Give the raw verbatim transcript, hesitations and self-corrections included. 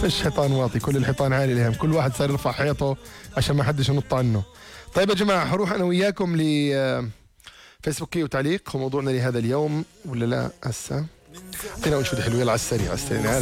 فيش حيطان واطي، كل الحيطان عالي اليهم، كل واحد صار يرفع حيطه عشان ما حدش ينط عنه. طيب يا جماعه، حروح انا وياكم ل فيسبوكي وتعليق وموضوعنا لهذا اليوم ولا لا؟ هسه اعطينا وش حلو، يلا على السريع على السريع.